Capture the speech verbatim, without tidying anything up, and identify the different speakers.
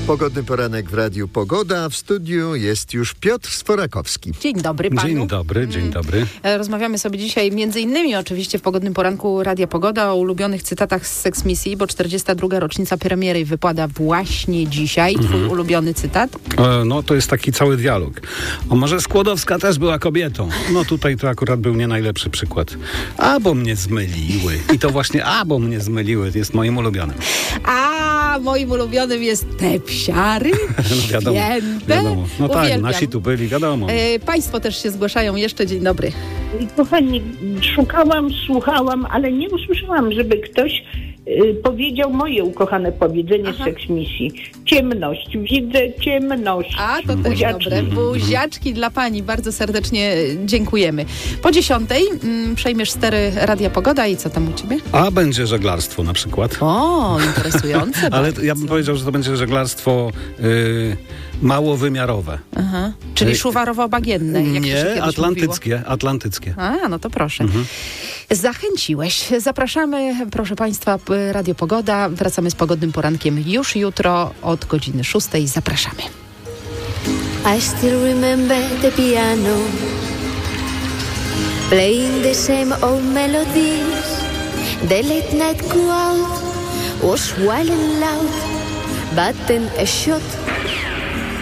Speaker 1: Pogodny poranek w Radiu Pogoda. W studiu jest już Piotr Sforakowski.
Speaker 2: Dzień dobry panu.
Speaker 3: Dzień dobry, dzień dobry.
Speaker 2: Rozmawiamy sobie dzisiaj między innymi oczywiście w Pogodnym Poranku Radia Pogoda o ulubionych cytatach z Sex Misji, bo czterdziesta druga rocznica premiery wypada właśnie dzisiaj. Twój mhm. ulubiony cytat?
Speaker 3: E, no to jest taki cały dialog. O, może Skłodowska też była kobietą. No tutaj to akurat był nie najlepszy przykład. Albo mnie zmyliły. I to właśnie albo mnie zmyliły jest moim ulubionym.
Speaker 2: A moim ulubionym jest te psiary
Speaker 3: no wiadomo,
Speaker 2: święte.
Speaker 3: wiadomo. No
Speaker 2: Uwielbiam.
Speaker 3: tak, nasi tu byli, wiadomo.
Speaker 2: E, państwo też się zgłaszają jeszcze. Dzień dobry.
Speaker 4: Kochani, szukałam, słuchałam, ale nie usłyszałam, żeby ktoś y, powiedział moje ukochane powiedzenie z Sex Misji. Ciemność, widzę ciemność.
Speaker 2: A, to też buziaczki. Dobre. Buziaczki dla pani. Bardzo serdecznie dziękujemy. Po dziesiątej mm, przejmiesz stery Radia Pogoda i co tam u ciebie?
Speaker 3: A będzie żeglarstwo na przykład.
Speaker 2: O, interesujące.
Speaker 3: Ale ja bym powiedział, że to będzie żeglarstwo y, małowymiarowe.
Speaker 2: Aha. Czyli y, szuwarowo-bagienne. Jak
Speaker 3: nie,
Speaker 2: to się
Speaker 3: atlantyckie,
Speaker 2: mówiło.
Speaker 3: atlantyckie.
Speaker 2: A, no to proszę. Mhm. Zachęciłeś. Zapraszamy, proszę państwa, Radio Pogoda. Wracamy z Pogodnym Porankiem już jutro od godziny szóstej. Zapraszamy.
Speaker 5: I still remember the piano playing the same old melodies. The late night crowd was wild and loud, but then a shot